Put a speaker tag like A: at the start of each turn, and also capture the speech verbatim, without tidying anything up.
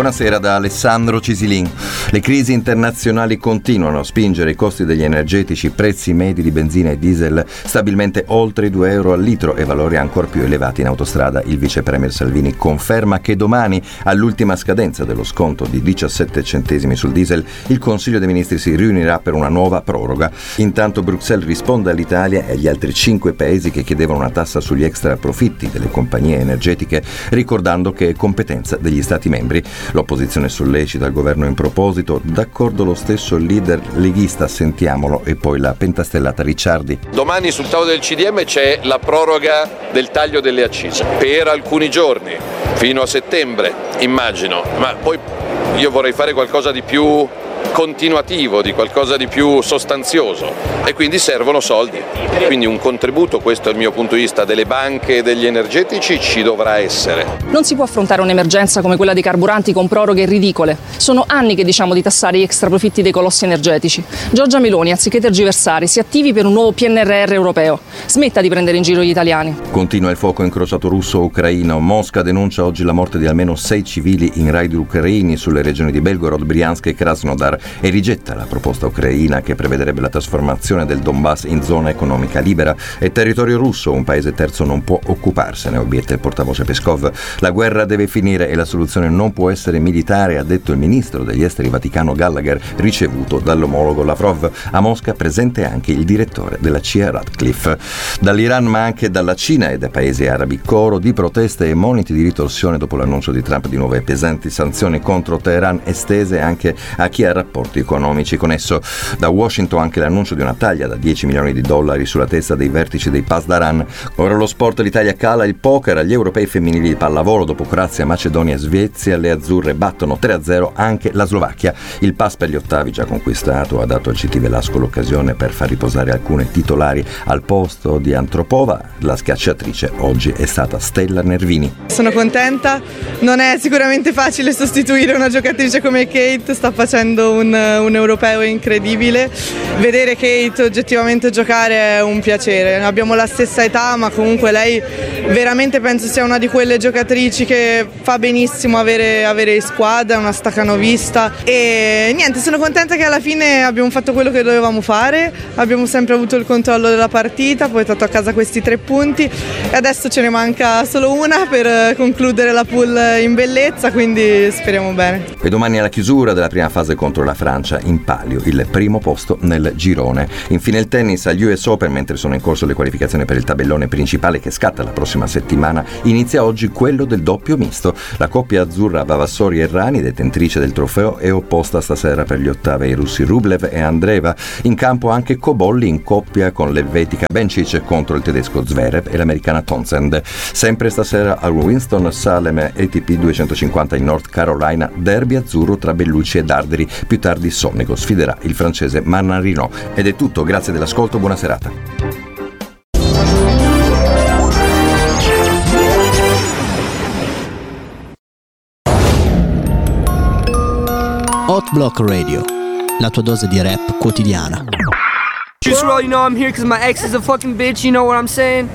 A: Buonasera da Alessandro Cisilin. Le crisi internazionali continuano a spingere i costi degli energetici, prezzi medi di benzina e diesel stabilmente oltre i due euro al litro e valori ancora più elevati in autostrada. Il vice premier Salvini conferma che domani, all'ultima scadenza dello sconto di diciassette centesimi sul diesel, il Consiglio dei Ministri si riunirà per una nuova proroga. Intanto Bruxelles risponde all'Italia e agli altri cinque paesi che chiedevano una tassa sugli extra profitti delle compagnie energetiche, ricordando che è competenza degli Stati membri. L'opposizione sollecita il governo in proposito, d'accordo lo stesso leader leghista, sentiamolo, e poi la pentastellata Ricciardi.
B: Domani sul tavolo del C D M c'è la proroga del taglio delle accise per alcuni giorni, fino a settembre, immagino, ma poi io vorrei fare qualcosa di più continuativo, di qualcosa di più sostanzioso, e quindi servono soldi, quindi un contributo, questo è il mio punto di vista, delle banche e degli energetici ci dovrà essere.
C: Non si può affrontare un'emergenza come quella dei carburanti con proroghe ridicole. Sono anni che diciamo di tassare gli extraprofitti dei colossi energetici. Giorgia Meloni, anziché tergiversare, si attivi per un nuovo P N R R europeo. Smetta di prendere in giro gli italiani.
A: Continua il fuoco incrociato russo-ucraino. Mosca denuncia oggi la morte di almeno sei civili in raid ucraini sulle regioni di Belgorod, Briansk e Krasnodar e rigetta la proposta ucraina che prevederebbe la trasformazione del Donbass in zona economica libera. È territorio russo, un paese terzo non può occuparsene, obietta il portavoce Peskov. La guerra deve finire e la soluzione non può essere militare, ha detto il ministro degli esteri vaticano Gallagher, ricevuto dall'omologo Lavrov. A Mosca presente anche il direttore della C I A Radcliffe. Dall'Iran ma anche dalla Cina e dai paesi arabi, coro di proteste e moniti di ritorsione dopo l'annuncio di Trump di nuove pesanti sanzioni contro Teheran, estese anche a chi ha rapporti economici con esso. Da Washington anche l'annuncio di una taglia da dieci milioni di dollari sulla testa dei vertici dei Pasdaran. Ora lo sport, l'Italia cala il poker agli europei femminili di pallavolo. Dopo Croazia, Macedonia e Svezia, le azzurre battono tre a zero anche la Slovacchia. Il pass per gli ottavi già conquistato ha dato al C T Velasco l'occasione per far riposare alcune titolari. Al posto di Antropova, la schiacciatrice oggi è stata Stella Nervini.
D: Sono contenta, non è sicuramente facile sostituire una giocatrice come Kate, sta facendo un, un europeo incredibile. Vedere Kate oggettivamente giocare è un piacere. Abbiamo la stessa età, ma comunque lei veramente penso sia una di quelle giocatrici che fa benissimo avere, avere in squadra, una staccanovista. E niente, sono contenta che alla fine abbiamo fatto quello che dovevamo fare, abbiamo sempre avuto il controllo della partita, poi portato a casa questi tre punti e adesso ce ne manca solo una per concludere la pool in bellezza, quindi speriamo bene.
A: E domani alla chiusura della prima fase contro la Francia, in palio il primo posto nel girone. Infine il tennis agli U S Open, mentre sono in corso le qualificazioni per il tabellone principale che scatta la prossima settimana, inizia oggi quello del doppio misto. La coppia azzurra Vavassori e Errani, detentrice del trofeo, è opposta stasera per gli ottavi ai russi Rublev e Andreeva. In campo anche Cobolli in coppia con l'elvetica Bencic contro il tedesco Zverev e l'americana Townsend. Sempre stasera al Winston-Salem A T P duecentocinquanta in North Carolina, derby azzurro tra Bellucci e Darderi. Più tardi Sonnico sfiderà il francese Mannarino. Ed è tutto, grazie dell'ascolto, buona serata.
E: Hot Block Radio, la tua dose di rap quotidiana.
F: Just so you know I'm here because my ex is a fucking bitch, you know what I'm saying?